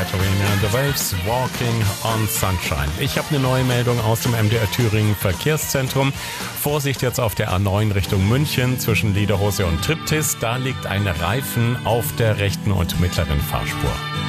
Katharina The Waves, Walking on Sunshine. Ich habe eine neue Meldung aus dem MDR Thüringen Verkehrszentrum. Vorsicht jetzt auf der A9 Richtung München zwischen Lederhose und Triptis. Da liegt ein Reifen auf der rechten und mittleren Fahrspur.